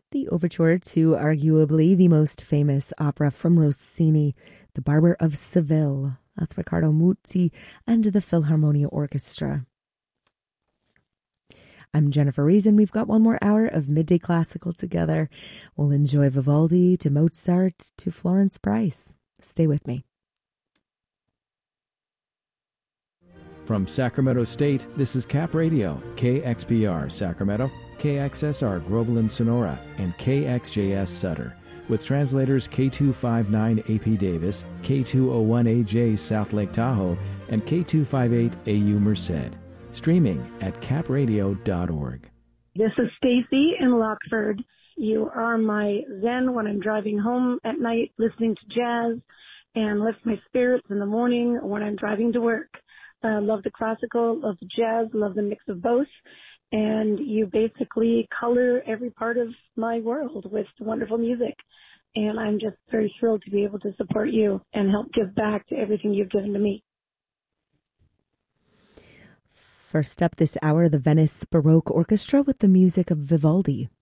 the overture to arguably the most famous opera from Rossini, The Barber of Seville. That's Riccardo Muti and the Philharmonia Orchestra. I'm Jennifer Reason. We've got one more hour of Midday Classical together. We'll enjoy Vivaldi to Mozart to Florence Price. Stay with me. From Sacramento State, this is Cap Radio, KXPR Sacramento, KXSR Groveland Sonora, and KXJS Sutter, with translators K259 AP Davis, K201AJ South Lake Tahoe, and K258 AU Merced. Streaming at capradio.org. This is Stacy in Lockford. You are my zen when I'm driving home at night, listening to jazz, and lifts my spirits in the morning when I'm driving to work. Love the classical, love the jazz, love the mix of both. And you basically color every part of my world with wonderful music. And I'm just very thrilled to be able to support you and help give back to everything you've given to me. First up this hour, the Venice Baroque Orchestra with the music of Vivaldi.